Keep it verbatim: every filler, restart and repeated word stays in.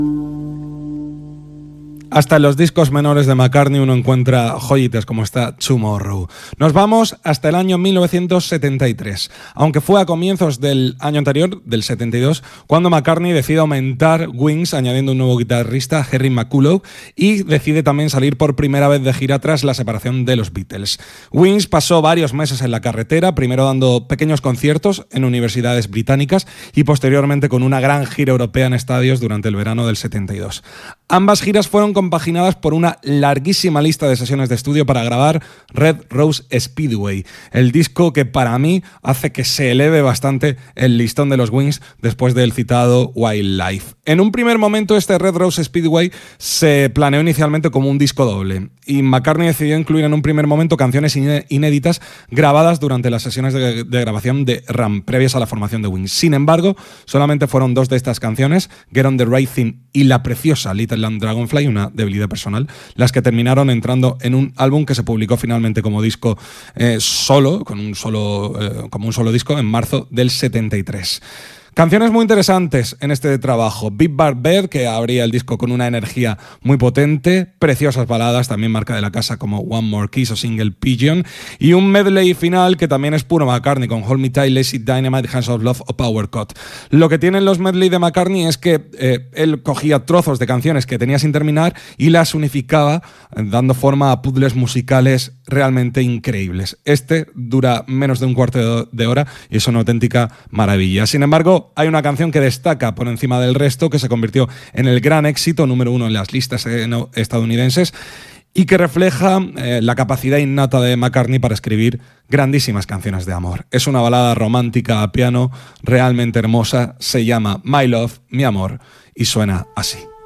Hasta en los discos menores de McCartney uno encuentra joyitas como esta Tomorrow. Nos vamos hasta el año mil novecientos setenta y tres, aunque fue a comienzos del año anterior, del setenta y dos, cuando McCartney decide aumentar Wings añadiendo un nuevo guitarrista, Harry McCullough, y decide también salir por primera vez de gira tras la separación de los Beatles. Wings pasó varios meses en la carretera, primero dando pequeños conciertos en universidades británicas y posteriormente con una gran gira europea en estadios durante el verano del setenta y dos. Ambas giras fueron compaginadas por una larguísima lista de sesiones de estudio para grabar Red Rose Speedway, el disco que para mí hace que se eleve bastante el listón de los Wings después del citado Wildlife. En un primer momento este Red Rose Speedway se planeó inicialmente como un disco doble y McCartney decidió incluir en un primer momento canciones inéditas grabadas durante las sesiones de, de grabación de Ram previas a la formación de Wings. Sin embargo, solamente fueron dos de estas canciones, Get on the Right Thing y la preciosa Little Lamb Dragonfly, una debilidad personal, las que terminaron entrando en un álbum que se publicó finalmente como disco eh, solo, con un solo, eh, como un solo disco en marzo del setenta y tres. Canciones muy interesantes en este trabajo. Big Bar Bed, que abría el disco con una energía muy potente, preciosas baladas, también marca de la casa como One More Kiss o Single Pigeon, y un medley final que también es puro McCartney, con Hold Me Tight, Lazy Dynamite, Hands of Love o Power Cut. Lo que tienen los medley de McCartney es que eh, él cogía trozos de canciones que tenía sin terminar y las unificaba, eh, dando forma a puzzles musicales realmente increíbles. Este dura menos de un cuarto de hora y es una auténtica maravilla. Sin embargo, hay una canción que destaca por encima del resto, que se convirtió en el gran éxito número uno en las listas estadounidenses y que refleja eh, la capacidad innata de McCartney para escribir grandísimas canciones de amor. Es una balada romántica a piano realmente hermosa, se llama My Love, Mi Amor, y suena así.